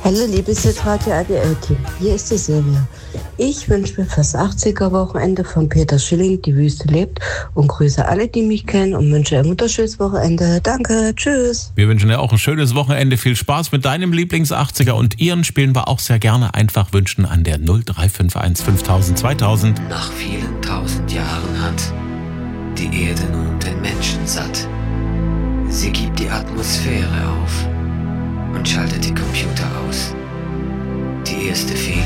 Hallo liebes Radio ADL-Team, hier ist die Silvia. Ich wünsche mir fürs 80er-Wochenende von Peter Schilling Die Wüste lebt und grüße alle, die mich kennen und wünsche ein wunderschönes Wochenende. Danke, tschüss. Wir wünschen dir auch ein schönes Wochenende, viel Spaß mit deinem Lieblings-80er und Ihren spielen wir auch sehr gerne. Einfach wünschen an der 0351 5000 2000. Nach vielen tausend Jahren hat die Erde nun den Menschen satt. Sie gibt die Atmosphäre auf und schaltet die Computer aus. Die erste Fehler